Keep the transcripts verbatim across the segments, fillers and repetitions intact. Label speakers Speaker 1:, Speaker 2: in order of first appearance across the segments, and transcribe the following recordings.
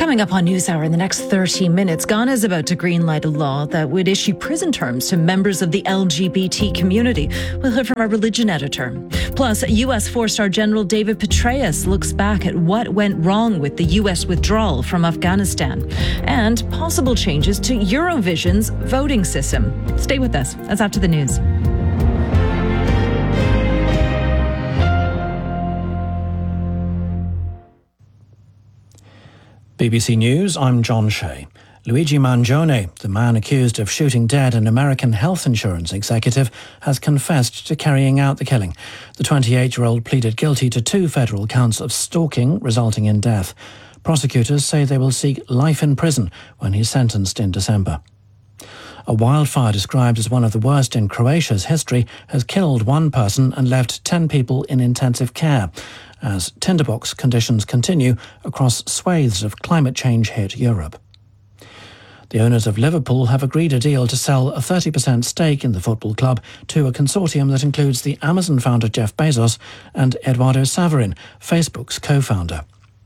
Speaker 1: Coming up on NewsHour in the next thirty minutes, Ghana is about to greenlight a law that would issue prison terms to members of the L G B T community. We'll hear from our religion editor. Plus, U S four-star General David Petraeus looks back at what went wrong with the U S withdrawal from Afghanistan and possible changes to Eurovision's voting system. Stay with us. That's after the news.
Speaker 2: B B C News, I'm John Shea. Luigi Mangione, the man accused of shooting dead an American health insurance executive, has confessed to carrying out the killing. The twenty-eight-year-old pleaded guilty to two federal counts of stalking, resulting in death. Prosecutors say they will seek life in prison when he's sentenced in December. A wildfire described as one of the worst in Croatia's history has killed one person and left ten people in intensive care as tinderbox conditions continue across swathes of climate change-hit Europe. The owners of Liverpool have agreed a deal to sell a thirty percent stake in the football club to a consortium that includes the Amazon founder Jeff Bezos and Eduardo Saverin, Facebook's co-founder.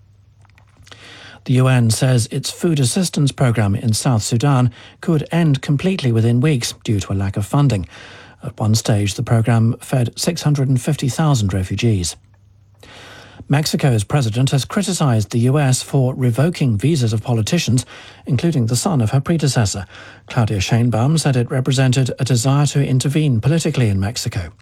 Speaker 2: The U N says its food assistance programme in South Sudan could end completely within weeks due to a lack of funding. At one stage, the programme fed six hundred fifty thousand refugees. Mexico's president has criticised the U S for revoking visas of politicians, including the son of her predecessor. Claudia Sheinbaum said it represented a desire to intervene politically in Mexico.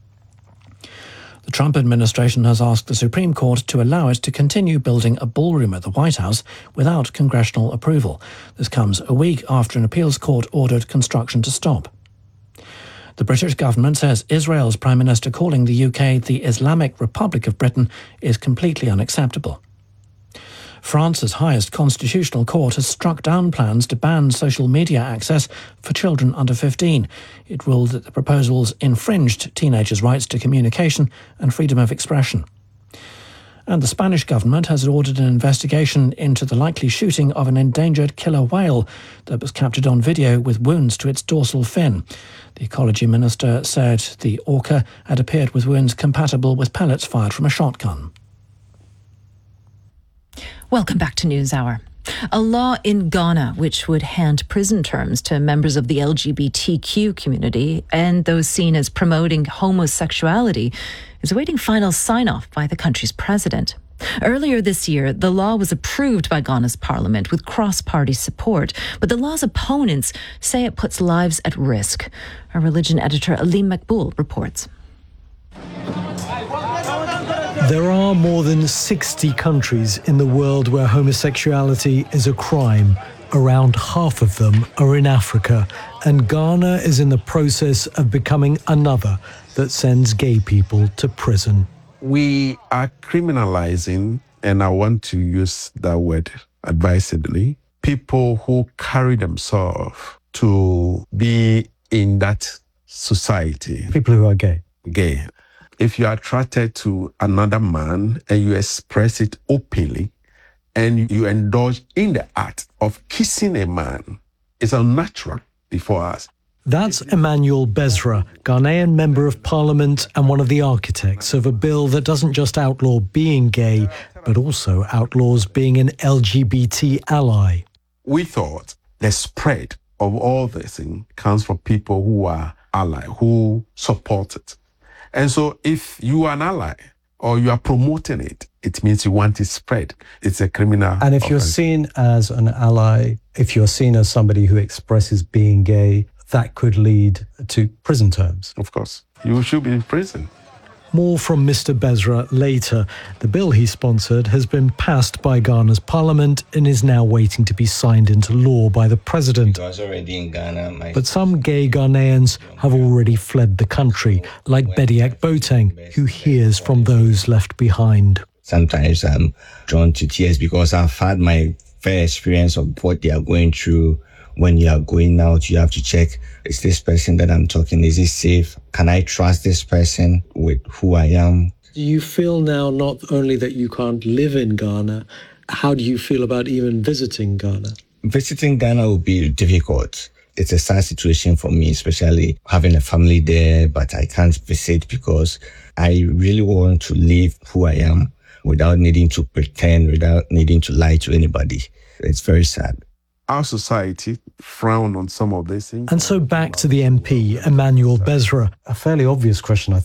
Speaker 2: The Trump administration has asked the Supreme Court to allow it to continue building a ballroom at the White House without congressional approval. This comes a week after an appeals court ordered construction to stop. The British government says Israel's Prime Minister calling the U K the Islamic Republic of Britain is completely unacceptable. France's highest constitutional court has struck down plans to ban social media access for children under fifteen. It ruled that the proposals infringed teenagers' rights to communication and freedom of expression. And the Spanish government has ordered an investigation into the likely shooting of an endangered killer whale that was captured on video with wounds to its dorsal fin. The ecology minister said the orca had appeared with wounds compatible with pellets fired from a shotgun.
Speaker 1: Welcome back to NewsHour. A law in Ghana which would hand prison terms to members of the L G B T Q community and those seen as promoting homosexuality is awaiting final sign-off by the country's president. Earlier this year, the law was approved by Ghana's parliament with cross-party support, but the law's opponents say it puts lives at risk. Our religion editor Alim Makboul reports.
Speaker 3: There are more than sixty countries in the world where homosexuality is a crime. Around half of them are in Africa, and Ghana is in the process of becoming another that sends gay people to prison.
Speaker 4: We are criminalizing, and I want to use that word advisedly, people who carry themselves to be in that society.
Speaker 3: People who are gay.
Speaker 4: Gay. If you are attracted to another man and you express it openly and you indulge in the act of kissing a man, it's unnatural before us.
Speaker 3: That's Emmanuel Bezra, Ghanaian Member of Parliament and one of the architects of a bill that doesn't just outlaw being gay, but also outlaws being an L G B T ally.
Speaker 4: We thought the spread of all this thing comes from people who are ally, who support it. And so if you are an ally or you are promoting it, it means you want it spread. It's a criminal
Speaker 3: And if
Speaker 4: offense.
Speaker 3: you're seen as an ally, if you're seen as somebody who expresses being gay, that could lead to prison terms.
Speaker 4: Of course, you should be in prison.
Speaker 3: More from Mister Bezra later. The bill he sponsored has been passed by Ghana's parliament and is now waiting to be signed into law by the president.
Speaker 5: Because already in Ghana, my
Speaker 3: But some gay Ghanaians have already fled the country, like Bediak Boateng, who hears from those left behind.
Speaker 5: sometimes I'm drawn to tears because I've had my fair experience of what they are going through. When you are going out, you have to check, is this person that I'm talking, is it safe? Can I trust this person with who I am?
Speaker 3: Do you feel now not only that you can't live in Ghana, how do you feel about even visiting Ghana?
Speaker 5: Visiting Ghana will be difficult. It's a sad situation for me, especially having a family there, but I can't visit because I really want to live who I am. without needing to pretend, without needing to lie to anybody. It's very sad.
Speaker 4: Our society frown on some of these things.
Speaker 3: And so back to the M P, Emmanuel Besra.
Speaker 6: A fairly obvious question, I